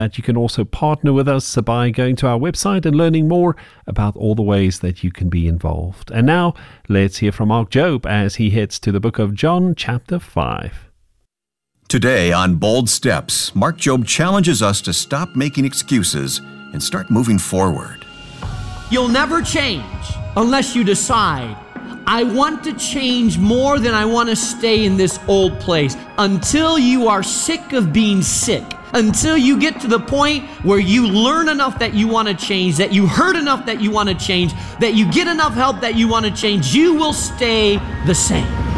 that you can also partner with us by going to our website and learning more about all the ways that you can be involved. And now, let's hear from Mark Jobe as he heads to the book of John, chapter 5. Today on Bold Steps, Mark Jobe challenges us to stop making excuses and start moving forward. You'll never change unless you decide, I want to change more than I want to stay in this old place. Until you are sick of being sick, until you get to the point where you learn enough that you want to change, that you heard enough that you want to change, that you get enough help that you want to change, you will stay the same.